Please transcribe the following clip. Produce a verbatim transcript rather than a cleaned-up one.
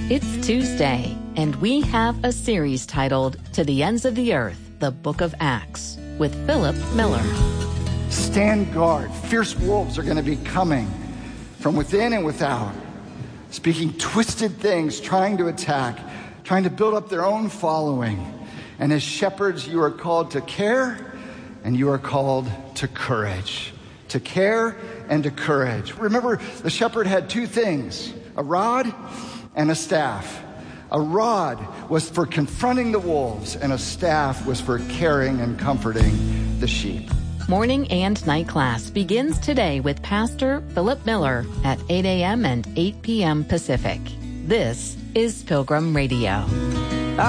It's Tuesday, and we have a series titled To the Ends of the Earth, the Book of Acts, with Philip Miller. Stand guard. Fierce wolves are going to be coming from within and without, speaking twisted things, trying to attack, trying to build up their own following. And as shepherds, you are called to care, and you are called to courage. To care and to courage. Remember, the shepherd had two things, a rod and a staff. A rod was for confronting the wolves, and a staff was for caring and comforting the sheep. Morning and night class begins today with Pastor Philip Miller at eight a.m. and eight p.m. Pacific. This is Pilgrim Radio.